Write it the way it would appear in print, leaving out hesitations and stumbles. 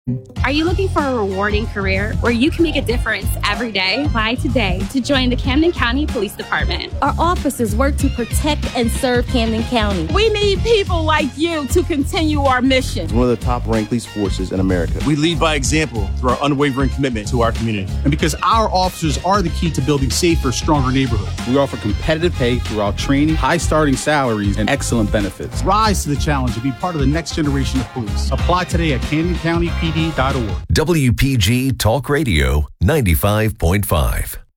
Are you looking for a rewarding career where you can make a difference every day? Apply today to join the Camden County Police Department. Our officers work to protect and serve Camden County. We need people like you to continue our mission. It's one of the top-ranked police forces in America. We lead by example through our unwavering commitment to our community. And because our officers are the key to building safer, stronger neighborhoods. We offer competitive pay throughout training, high starting salaries, and excellent benefits. Rise to the challenge and be part of the next generation of police. Apply today at CamdenCountyPD.org. WPG Talk Radio 95.5.